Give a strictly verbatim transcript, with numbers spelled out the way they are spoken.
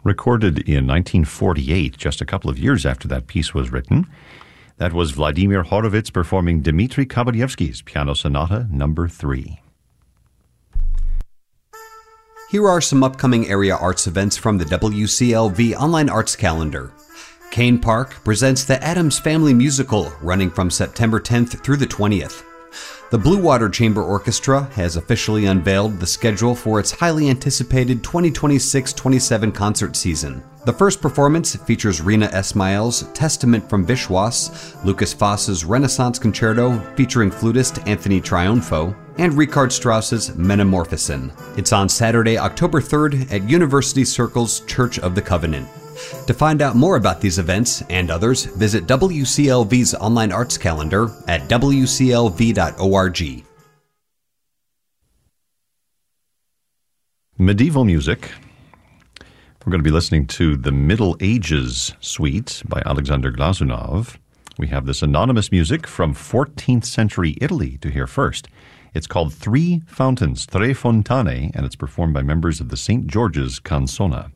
recorded in nineteen forty-eight, just a couple of years after that piece was written. That was Vladimir Horowitz performing Dmitri Kabalevsky's Piano Sonata Number three. Here are some upcoming area arts events from the W C L V Online Arts Calendar. Kane Park presents the Addams Family Musical, running from September tenth through the twentieth. The Blue Water Chamber Orchestra has officially unveiled the schedule for its highly anticipated twenty twenty-six twenty-seven concert season. The first performance features Rina Esmail's Testament from Vishwas, Lucas Foss's Renaissance Concerto featuring flutist Anthony Triunfo, and Richard Strauss's Metamorphosen. It's on Saturday, October third at University Circle's Church of the Covenant. To find out more about these events and others, visit W C L V's online arts calendar at w c l v dot org. Medieval music. We're going to be listening to the Middle Ages Suite by Alexander Glazunov. We have this anonymous music from fourteenth century Italy to hear first. It's called Three Fountains, Tre Fontane, and it's performed by members of the Saint George's Canzona.